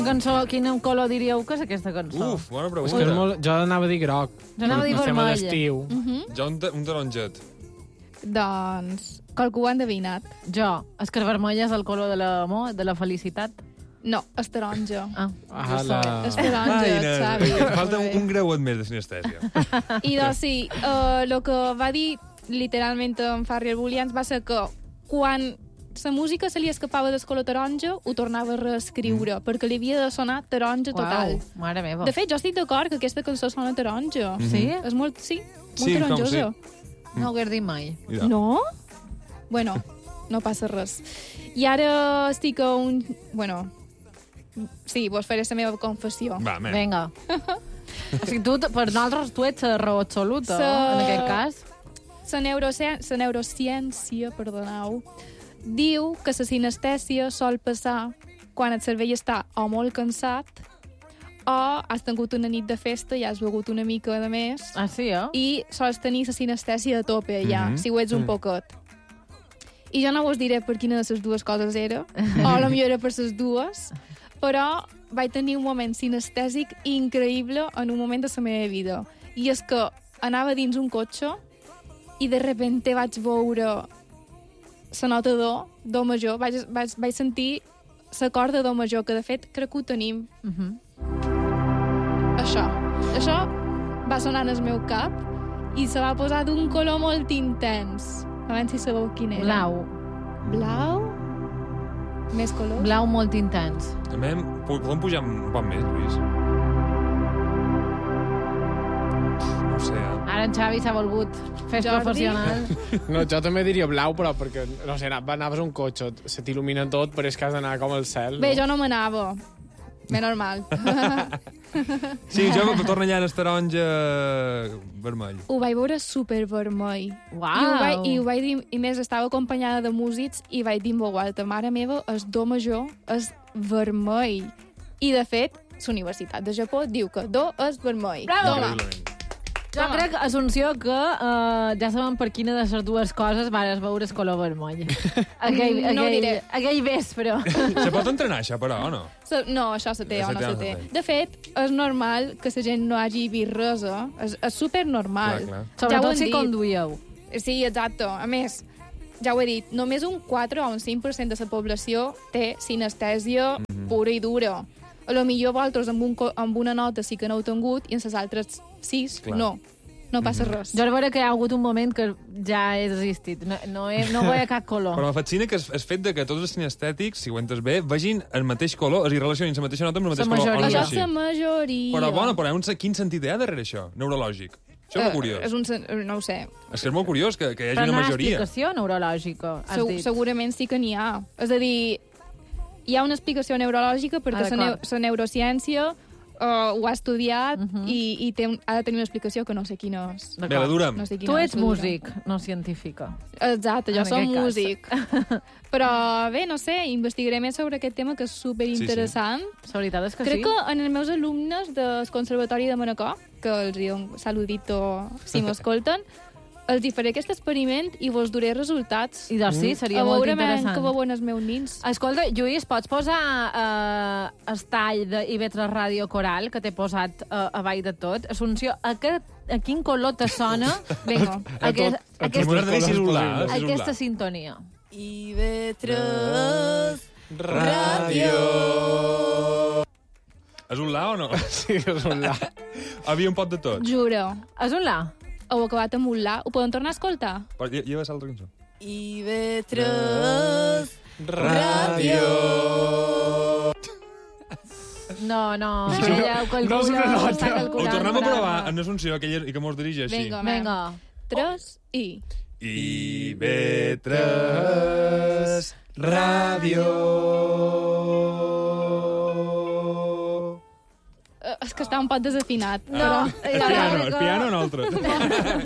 cançó, quin color diríeu que és aquesta cançó? Uf, bona És pregunta. que és molt... Jo anava a dir groc. Jo anava a dir vermell. d'estiu. Jo un taronget. Doncs, qualcú ho ha endevinat. Jo. És que el vermell és el color de l'amor, de la felicitat. No, és taronja. Ah, És taronja, Xavi. Falta un greuet més de sinestèsia. I doncs sí, el que va dir literalment en Farrell Williams va ser que quan la música se li escapava del color taronja, ho tornava a reescriure, perquè li havia de sonar taronja total. Uau, mare meva. De fet, jo estic d'acord que aquesta cançó sona taronja. Sí? És molt, sí, molt Sí, com taronjosa. No ho hagués dit mai. Ja. No? Bueno, no passa res. I ara estic a un... Bueno, sí, vos faré la meva confessió. Va, men. Vinga. O sigui, per nosaltres tu ets la raó absoluta, en aquest cas. La neurociència, perdoneu, diu que la sinestèsia sol passar quan el cervell està o molt cansat o has tingut una nit de festa i has begut una mica de més Ah, sí, i sols tenir la sinestèsia a tope ja, si ho ets un poquet. I jo no vos diré per quina de les dues coses era, o potser era per les dues, però vaig tenir un moment sinestèsic increïble en un moment de la meva vida. I és que anava dins un cotxe i de repente vaig veure la nota do major, vaig sentir la corda do major, que de fet crec que ho tenim. Això va sonar en el meu cap i se va posar d'un color molt intens. Abans si sabeu quin era. Blau. Blau? Més colors? Blau molt intens. També podem pujar un poc més, Lluís? No ho sé, Ara en Xavi s'ha volgut fer Jordi? professional. No, jo també diria blau, però perquè, no sé, anaves a un cotxe, se t'il·lumina tot, però és que has d'anar com al cel. Bé, no? jo no m'anava. Menys mal. Sí, jo torno allà en el taronja vermell. Ho vaig veure supervermell. Uau! I ho vaig dir, i més, estava acompanyada de músics i vaig dir en veu alta, mare meva, el do major és vermell. I, de fet, la Universitat de Japó diu que do és vermell. Bravo! Toma. Increïblement. Jo crec, Assumpció, que ja sabem per quina de les dues coses vas veure el color vermell. No ho diré. Aquell vespre. Se pot entrenar, això, però, o no? No, això se té o no Se té, se té. se té. De fet, és normal que la gent no hagi vist res, és supernormal. Clar. Ja ho Sobretot hem si dit. conduïeu. Sí, exacte. A més, ja ho he dit, només un 4 o un 5% de la població té sinestèsia pura i dura. A lo millor vosaltres amb una nota sí que no heu tingut i en les altres 6 Clar. no. No passa res. Jo veure que hi ha hagut un moment que ja he desistit. No veia cap color. Però me fascina que el fet de que tots els cinestètics, si ho entes bé, vegin el mateix color, és a dir, relacionin la mateixa nota amb el mateix La color. o no és majoria. Això així? és la majoria. Però bueno, quin sentit hi ha darrere això, neurològic? Això és molt curiós. No ho sé. És que és molt curiós que hi hagi Però no una hi ha majoria. explicació neurològica, has dit. Segurament sí que n'hi ha. És a dir, hi ha una explicació neurològica perquè d'acord. la neurociència ho ha estudiat i ha de tenir una explicació que no sé quina és. Bé, la durem. No sé quina Tu és, ets la durem. músic, no científica. Exacte, jo En som aquest cas. músic. Però bé, no sé, investigaré més sobre aquest tema que és superinteressant. La veritat és que Crec sí. que en els meus alumnes del Conservatori de Manacor, que els dic un saludito si m'escolten, els hi faré aquest experiment i vos duré resultats. I doncs sí, seria A molt veure interessant. que veuen els meus nins. Escolta, Lluís, pots posar el tall d'Ivetra Ràdio Coral, que t'he posat a baix de tot? Assumpció, a quin color te sona Vinga. M'agradaria si és un la, si és un aquesta la. sintonia? IB3 Ràdio. És un la o no? Sí, és un la. Havia un pot de tot. Juro. És un la? Heu acabat amb un la. Ho poden tornar a escoltar? Però lleva l'altra cançó. IB3 Ràdio. No, ella ho calcula. No és una nota. ho està calculant. Ho tornem a brava. provar en Assumpció, i que mos dirigeix així. Vinga, Vinga. 3 i... IB3 Ràdio. És que està un pot desafinat. No, El piano, un altre.